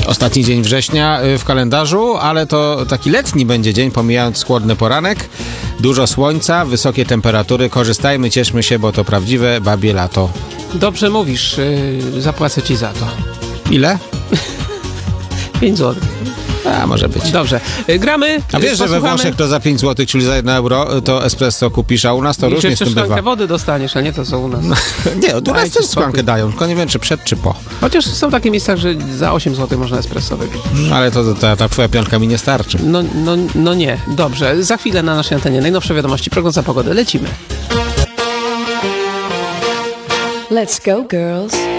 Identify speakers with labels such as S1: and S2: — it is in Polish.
S1: Ostatni dzień września w kalendarzu, ale to taki letni będzie dzień, pomijając chłodny poranek. Dużo słońca, wysokie temperatury. Korzystajmy, cieszmy się, bo to prawdziwe babie lato.
S2: Dobrze mówisz, zapłacę ci za to.
S1: Ile?
S2: 5 zł.
S1: A, może być.
S2: Dobrze, gramy.
S1: A wiesz, że we Włoszech to za 5 zł, czyli za 1 euro, to espresso kupisz, a u nas to
S2: I
S1: różnie z tym bywa.
S2: szklankę wody dostaniesz, a nie to, co u nas.
S1: Nie, tu nas
S2: Dajcie
S1: też
S2: spokój.
S1: szklankę dają, tylko nie wiem, czy przed, czy po.
S2: Chociaż są takie miejsca, że za 8 zł można espresso wypić.
S1: Ale to ta twoja piątka mi nie starczy.
S2: No nie. Dobrze, za chwilę na naszej antenie najnowsze wiadomości, prognoza pogody. Lecimy.
S3: Let's go, girls.